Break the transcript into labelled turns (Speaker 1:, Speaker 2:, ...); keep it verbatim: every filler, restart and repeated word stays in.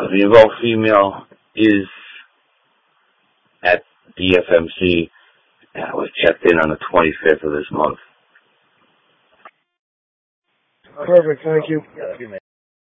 Speaker 1: the involved female is at D F M C. I was checked in on the twenty-fifth of this month.
Speaker 2: Perfect, thank you.